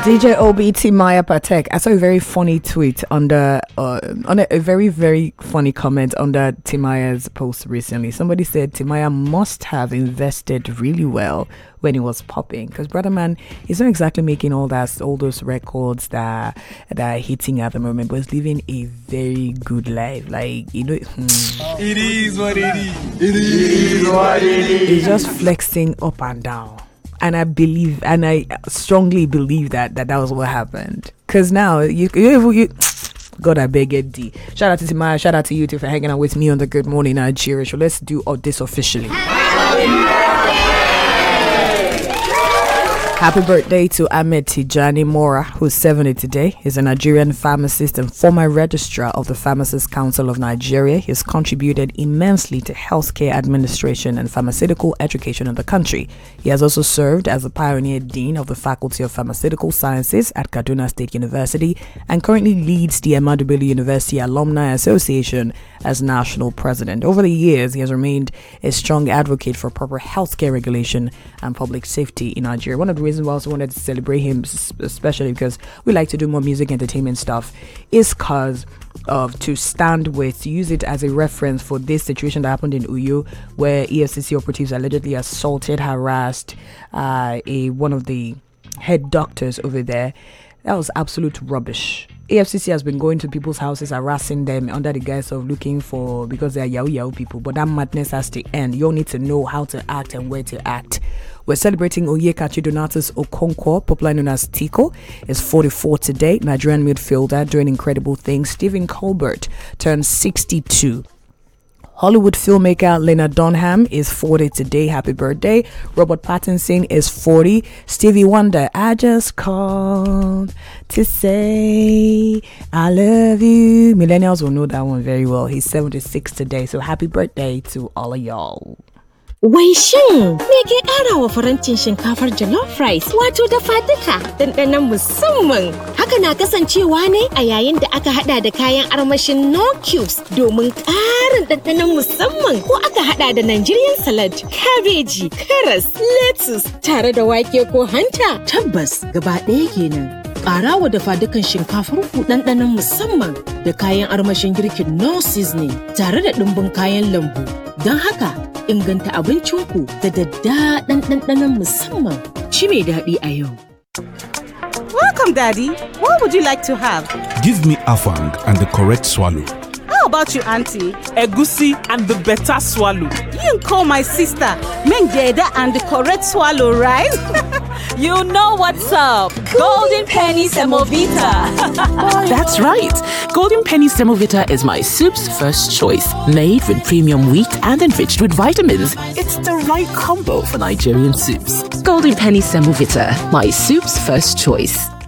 DJ OBT Maya Patek. I saw a very funny tweet on a very, very funny comment under Timaya's post recently. Somebody said Timaya must have invested really well when he was popping, because brother man, he's not exactly making all those records that are hitting at the moment, but he's living a very good life. Like, you know, it is what it is. It is what it is. He's just flexing up and down. And I strongly believe that was what happened. Because now, you God, I beg it, D. Shout out to Timaya, shout out to you too for hanging out with me on the Good Morning Nigeria show. Let's do this officially. Happy birthday to Ahmed Tijani Mora, who's 70 today. He's a Nigerian pharmacist and former registrar of the Pharmacists Council of Nigeria. He has contributed immensely to healthcare administration and pharmaceutical education in the country. He has also served as the pioneer dean of the Faculty of Pharmaceutical Sciences at Kaduna State University and currently leads the Ahmadu Bello University Alumni Association as national president. Over the years, he has remained a strong advocate for proper healthcare regulation and public safety in Nigeria. One of the reasons why I also wanted to celebrate him, especially because we like to do more music entertainment stuff, is because to use it as a reference for this situation that happened in Uyo, where EFCC operatives allegedly assaulted, harassed one of the head doctors over there. That was absolute rubbish. AFCC has been going to people's houses, harassing them under the guise of looking for, because they are yahoo people. But that madness has to end. You all need to know how to act and where to act. We're celebrating Onyekachi Donatus Okonkwo, popularly known as Tico. Is 44 today. Nigerian midfielder doing incredible things. Stephen Colbert turns 62. Hollywood filmmaker Lena Dunham is 40 today. Happy birthday. Robert Pattinson is 40. Stevie Wonder, I just called to say I love you. Millennials will know that one very well. He's 76 today. So happy birthday to all of y'all. Wai shin me ke ƙara wa farancin shinkafar jollof rice wato dafa duka ɗanɗanon musamman. Haka na kasancewa ne a yayin da aka hada da kayan armashin no cubes domin ƙarin ɗanɗanon musamman, ko aka hada da Nigerian salad, kabeji, karas, lettuce tare da wake ko hanta. Tabbas gaba ɗaya kenan. Ƙara wa dafa dukan shinkafar ku ɗanɗanon musamman da kayan armashin girkin no seasoning tare da ɗumbin kayan lambu. Don haka inganta abincinku da daddaɗan ɗanɗanon musamman. Ci mai daɗi a yau. Welcome, Daddy. What would you like to have? Give me afang and the correct swallow. How about you, Auntie? Egusi and the better swallow. You call my sister Mengeda and the correct swallow, right? You know what's up. Golden Penny Semovita. That's right. Golden Penny Semovita is my soup's first choice. Made with premium wheat and enriched with vitamins. It's the right combo for Nigerian soups. Golden Penny Semovita, my soup's first choice.